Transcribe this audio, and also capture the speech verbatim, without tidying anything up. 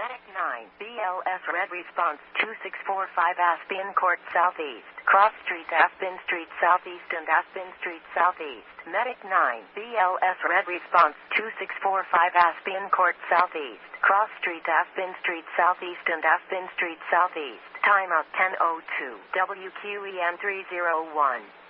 Medic nine, B L S Red Response two six four five Aspen Court Southeast, Cross Street, Aspen Street Southeast and Aspen Street Southeast. Medic nine, B L S Red Response two six four five Aspen Court Southeast, Cross Street, Aspen Street Southeast and Aspen Street Southeast. Timeout ten oh two, W Q E M three oh one.